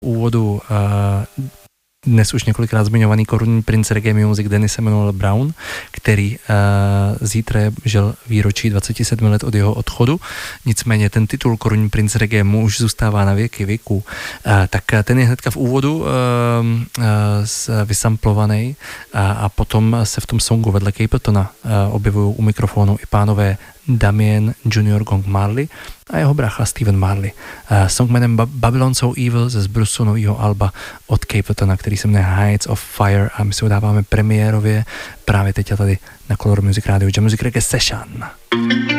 úvodu dnes už několikrát zmiňovaný korunní princ reggae music Dennis Emmanuel Brown, který zítra je žel výročí 27 let od jeho odchodu. Nicméně ten titul korunní princ reggae mu už zůstává na věky věků. Tak ten je hnedka v úvodu vysamplovaný a potom se v tom songu vedle Capletona objevují u mikrofonu i pánové Damien Junior Gong Marley a jeho brácha Steven Marley. Song jménem Babylon So Evil ze Zbrusu novýho alba od Capletona, který se jmenuje Heights of Fire, a my si ho dáváme premiérově právě teď a tady na Color Music Radio Jam Music Reggae Session.